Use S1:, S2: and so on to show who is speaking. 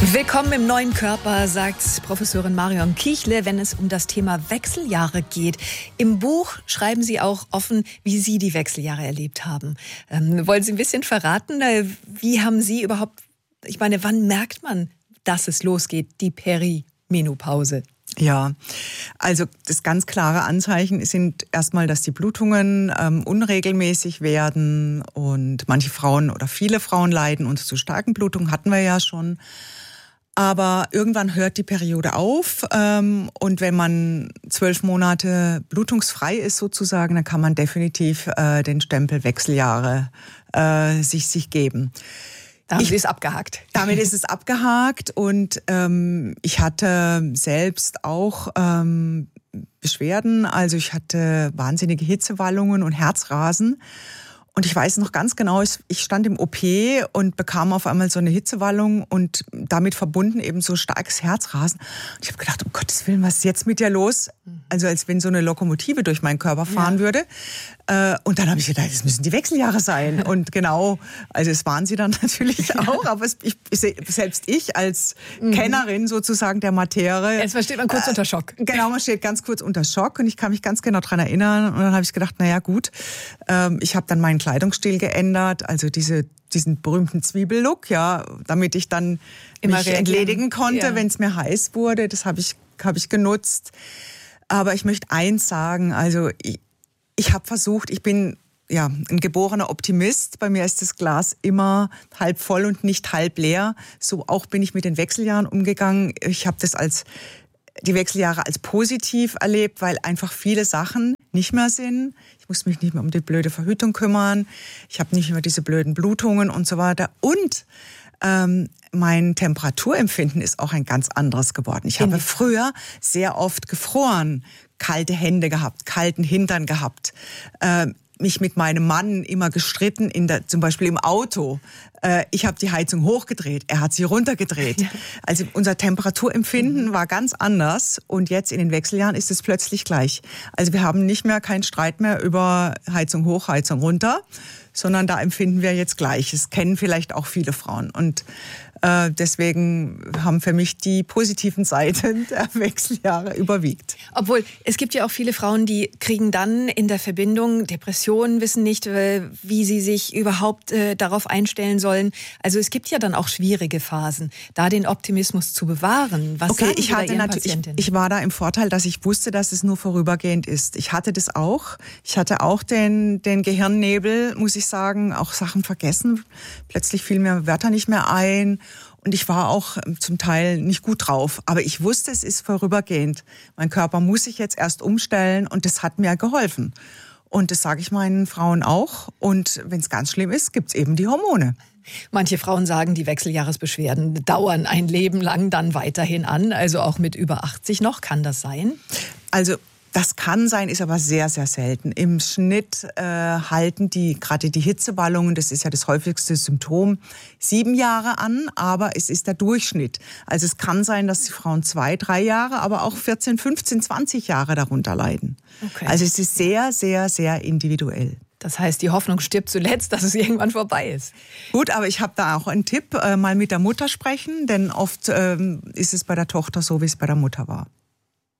S1: Willkommen im neuen Körper, sagt Professorin Marion Kiechle, wenn es um das Thema Wechseljahre geht. Im Buch schreiben Sie auch offen, wie Sie die Wechseljahre erlebt haben. Wollen Sie ein bisschen verraten? Wie haben Sie überhaupt, ich meine, wann merkt man, dass es losgeht, die Perimenopause?
S2: Ja, also das ganz klare Anzeichen sind erstmal, dass die Blutungen unregelmäßig werden und manche Frauen oder viele Frauen leiden unter zu starken Blutungen, hatten wir ja schon. Aber irgendwann hört die Periode auf und wenn man 12 Monate blutungsfrei ist sozusagen, dann kann man definitiv den Stempel Wechseljahre sich geben.
S1: Da haben Sie es abgehakt.
S2: Damit ist es abgehakt und ich hatte selbst auch Beschwerden. Also ich hatte wahnsinnige Hitzewallungen und Herzrasen. Und ich weiß noch ganz genau, ich stand im OP und bekam auf einmal so eine Hitzewallung und damit verbunden eben so starkes Herzrasen. Und ich habe gedacht, um Gottes Willen, was ist jetzt mit dir los? Also als wenn so eine Lokomotive durch meinen Körper fahren würde. Und dann habe ich gedacht, das müssen die Wechseljahre sein. Und genau, also es waren sie dann natürlich auch. Aber selbst ich als Kennerin sozusagen der Materie.
S1: Jetzt steht man kurz unter Schock.
S2: Genau, man steht ganz kurz unter Schock. Und ich kann mich ganz genau daran erinnern. Und dann habe ich gedacht, naja gut, ich habe dann meinen Kleidungsstil geändert. Also diesen berühmten Zwiebellook, ja, damit ich dann mich entledigen konnte, wenn es mir heiß wurde. Das habe ich genutzt. Aber ich möchte eins sagen, also ich habe versucht, ich bin ja ein geborener Optimist. Bei mir ist das Glas immer halb voll und nicht halb leer. So auch bin ich mit den Wechseljahren umgegangen. Ich habe die Wechseljahre als positiv erlebt, weil einfach viele Sachen nicht mehr sind. Ich muss mich nicht mehr um die blöde Verhütung kümmern. Ich habe nicht mehr diese blöden Blutungen und so weiter. Und mein Temperaturempfinden ist auch ein ganz anderes geworden. Ich habe früher sehr oft gefroren, kalte Hände gehabt, kalten Hintern gehabt, mich mit meinem Mann immer gestritten, zum Beispiel im Auto. Ich habe die Heizung hochgedreht, er hat sie runtergedreht. Ja. Also unser Temperaturempfinden war ganz anders und jetzt in den Wechseljahren ist es plötzlich gleich. Also wir haben nicht mehr keinen Streit mehr über Heizung hoch, Heizung runter, sondern da empfinden wir jetzt gleich. Das kennen vielleicht auch viele Frauen und deswegen haben für mich die positiven Seiten der Wechseljahre überwiegt.
S1: Obwohl, es gibt ja auch viele Frauen, die kriegen dann in der Verbindung Depressionen, wissen nicht, wie sie sich überhaupt darauf einstellen sollen. Also es gibt ja dann auch schwierige Phasen, da den Optimismus zu bewahren. Was sagen Sie da Ihren Patientinnen?
S2: Ich war da im Vorteil, dass ich wusste, dass es nur vorübergehend ist. Ich hatte das auch. Ich hatte auch den Gehirnnebel, muss ich sagen, auch Sachen vergessen. Plötzlich fielen mir Wörter nicht mehr ein. Und ich war auch zum Teil nicht gut drauf. Aber ich wusste, es ist vorübergehend. Mein Körper muss sich jetzt erst umstellen und das hat mir geholfen. Und das sage ich meinen Frauen auch. Und wenn es ganz schlimm ist, gibt's eben die Hormone.
S1: Manche Frauen sagen, die Wechseljahresbeschwerden dauern ein Leben lang dann weiterhin an. Also auch mit über 80 noch. Kann das sein?
S2: Also das kann sein, ist aber sehr, sehr selten. Im Schnitt halten gerade die Hitzewallungen, das ist ja das häufigste Symptom, 7 Jahre an, aber es ist der Durchschnitt. Also es kann sein, dass die Frauen 2, 3 Jahre, aber auch 14, 15, 20 Jahre darunter leiden. Okay. Also es ist sehr, sehr, sehr individuell.
S1: Das heißt, die Hoffnung stirbt zuletzt, dass es irgendwann vorbei ist.
S2: Gut, aber ich habe da auch einen Tipp, mal mit der Mutter sprechen, denn oft ist es bei der Tochter so, wie es bei der Mutter war.